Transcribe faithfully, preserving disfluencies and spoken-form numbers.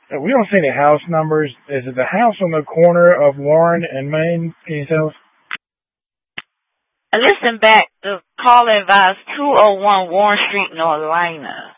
Uh, We don't see any house numbers. Is it the house on the corner of Warren and Main? Can you tell us? Listen back. The call advised two oh one Warren Street, North Lina.